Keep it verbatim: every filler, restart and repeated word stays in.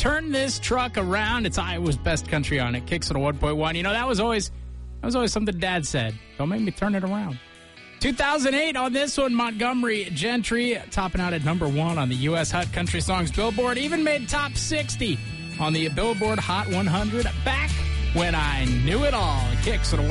turn this truck around. It's Iowa's best country on it. Kicks at a one point one. You know, that was always that was always something Dad said. Don't make me turn it around. two thousand eight on this one, Montgomery Gentry topping out at number one on the U S Hot Country Songs Billboard. Even made top sixty on the Billboard Hot one hundred. Back when I knew it all. Kicks at a